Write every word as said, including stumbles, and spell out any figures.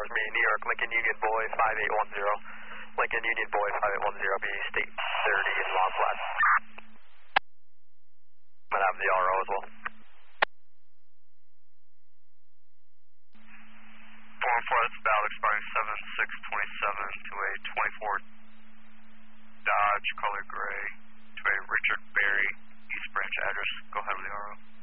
Towers, me, New York, Lincoln Union Boy, five eight one zero. Lincoln Union Boy, five eight one zero, be State thirty in Long Flat. I'm going to have the R O as well. four four, that's valid, expiring seven six twenty-seven to a twenty-four Dodge, color gray, to a Richard Berry, East Branch address. Go ahead with the R O.